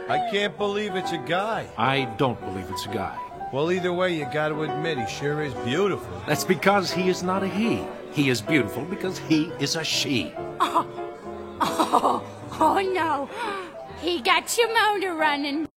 I can't believe it's a guy. I don't believe it's a guy. Well, either way, you gotta admit, he sure is beautiful. That's because he is not a he. He is beautiful because he is a she. Oh no. He got your motor running.